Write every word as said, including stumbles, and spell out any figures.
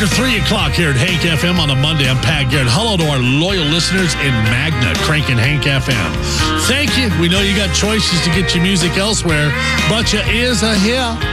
After three o'clock here at Hank F M on a Monday, I'm Pat Garrett. Hello to our loyal listeners in Magna, cranking Hank F M. Thank you. We know you got choices to get your music elsewhere, but your ears are here.